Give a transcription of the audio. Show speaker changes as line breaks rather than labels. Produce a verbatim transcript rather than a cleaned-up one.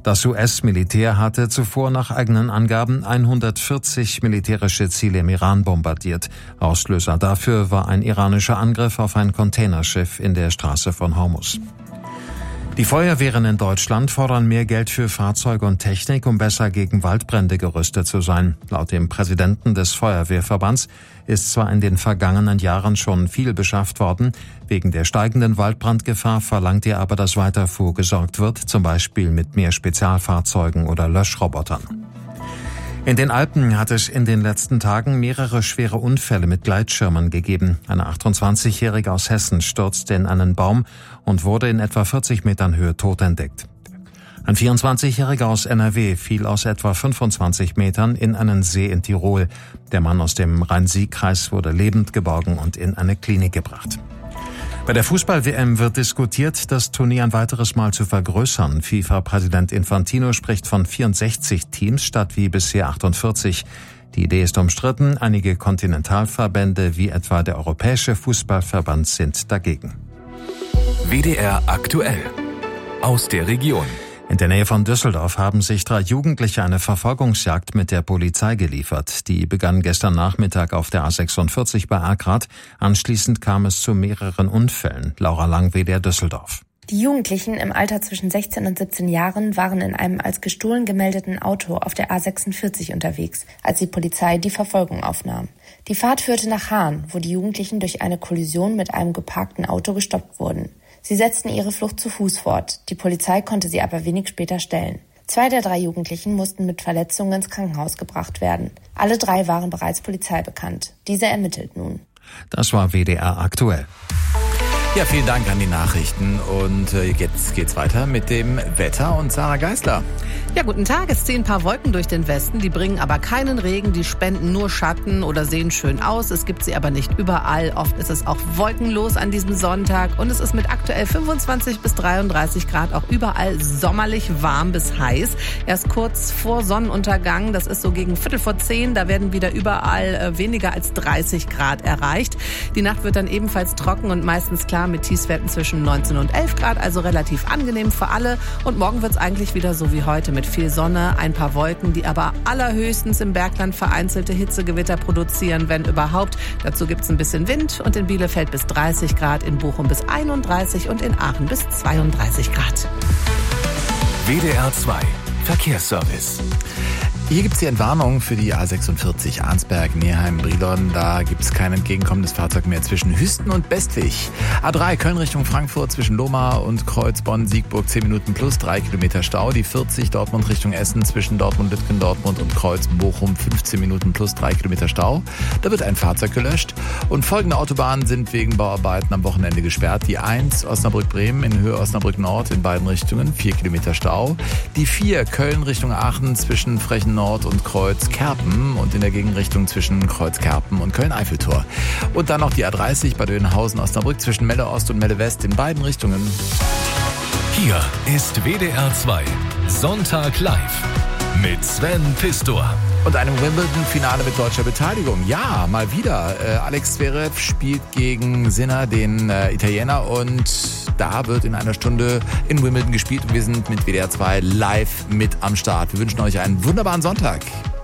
Das U S-Militär hatte zuvor nach eigenen Angaben hundertvierzig militärische Ziele im Iran bombardiert. Auslöser dafür war ein iranischer Angriff auf ein Containerschiff in der Straße von Hormuz. Die Feuerwehren in Deutschland fordern mehr Geld für Fahrzeuge und Technik, um besser gegen Waldbrände gerüstet zu sein. Laut dem Präsidenten des Feuerwehrverbands ist zwar in den vergangenen Jahren schon viel beschafft worden, wegen der steigenden Waldbrandgefahr verlangt er aber, dass weiter vorgesorgt wird, zum Beispiel mit mehr Spezialfahrzeugen oder Löschrobotern. In den Alpen hat es in den letzten Tagen mehrere schwere Unfälle mit Gleitschirmen gegeben. Eine achtundzwanzigjährige aus Hessen stürzte in einen Baum und wurde in etwa vierzig Metern Höhe tot entdeckt. Ein vierundzwanzigjähriger aus N R W fiel aus etwa fünfundzwanzig Metern in einen See in Tirol. Der Mann aus dem Rhein-Sieg-Kreis wurde lebend geborgen und in eine Klinik gebracht. Bei der Fußball-W M wird diskutiert, das Turnier ein weiteres Mal zu vergrößern. FIFA-Präsident Infantino spricht von vierundsechzig Teams statt wie bisher achtundvierzig. Die Idee ist umstritten. Einige Kontinentalverbände wie etwa der Europäische Fußballverband sind dagegen.
W D R aktuell aus der Region.
In der Nähe von Düsseldorf haben sich drei Jugendliche eine Verfolgungsjagd mit der Polizei geliefert. Die begann gestern Nachmittag auf der A sechsundvierzig bei Erkrath. Anschließend kam es zu mehreren Unfällen. Laura Lang, W D R Düsseldorf.
Die Jugendlichen im Alter zwischen sechzehn und siebzehn Jahren waren in einem als gestohlen gemeldeten Auto auf der A sechsundvierzig unterwegs, als die Polizei die Verfolgung aufnahm. Die Fahrt führte nach Hahn, wo die Jugendlichen durch eine Kollision mit einem geparkten Auto gestoppt wurden. Sie setzten ihre Flucht zu Fuß fort. Die Polizei konnte sie aber wenig später stellen. Zwei der drei Jugendlichen mussten mit Verletzungen ins Krankenhaus gebracht werden. Alle drei waren bereits Polizei bekannt. Diese ermittelt nun.
Das war W D R aktuell.
Ja, vielen Dank an die Nachrichten. Und jetzt geht's weiter mit dem Wetter und Sarah Geisler.
Ja, guten Tag. Es ziehen ein paar Wolken durch den Westen. Die bringen aber keinen Regen. Die spenden nur Schatten oder sehen schön aus. Es gibt sie aber nicht überall. Oft ist es auch wolkenlos an diesem Sonntag. Und es ist mit aktuell fünfundzwanzig bis dreiunddreißig Grad auch überall sommerlich warm bis heiß. Erst kurz vor Sonnenuntergang, das ist so gegen Viertel vor zehn, da werden wieder überall weniger als dreißig Grad erreicht. Die Nacht wird dann ebenfalls trocken und meistens klar mit Tiefstwerten zwischen neunzehn und elf Grad, also relativ angenehm für alle. Und morgen wird es eigentlich wieder so wie heute mit viel Sonne, ein paar Wolken, die aber allerhöchstens im Bergland vereinzelte Hitzegewitter produzieren, wenn überhaupt. Dazu gibt es ein bisschen Wind und in Bielefeld bis dreißig Grad, in Bochum bis einunddreißig und in Aachen bis zweiunddreißig Grad.
W D R zwei Verkehrsservice.
Hier gibt es die Entwarnung für die A sechsundvierzig Arnsberg-Neheim-Brilon. Da gibt es kein entgegenkommendes Fahrzeug mehr zwischen Hüsten und Bestwig. A drei Köln Richtung Frankfurt zwischen Lohmar und Kreuz Bonn-Siegburg zehn Minuten plus drei Kilometer Stau. Die vierzig Dortmund Richtung Essen zwischen Dortmund-Lütgen, Dortmund und Kreuz Bochum fünfzehn Minuten plus drei Kilometer Stau. Da wird ein Fahrzeug gelöscht. Und folgende Autobahnen sind wegen Bauarbeiten am Wochenende gesperrt. Die eins Osnabrück-Bremen in Höhe Osnabrück-Nord in beiden Richtungen vier Kilometer Stau. Die vier Köln Richtung Aachen zwischen Frechen Nord und Kreuz-Kerpen und in der Gegenrichtung zwischen Kreuz-Kerpen und Köln-Eiffeltor. Und dann noch die A dreißig bei Dönhausen-Osnabrück zwischen Melle Ost und Melle West in beiden Richtungen.
Hier ist W D R zwei Sonntag live mit Sven Pistor.
Und einem Wimbledon-Finale mit deutscher Beteiligung. Ja, mal wieder. Äh, Alex Zverev spielt gegen Sinner, den äh, Italiener. Und da wird in einer Stunde in Wimbledon gespielt. Und wir sind mit W D R zwei live mit am Start. Wir wünschen euch einen wunderbaren Sonntag.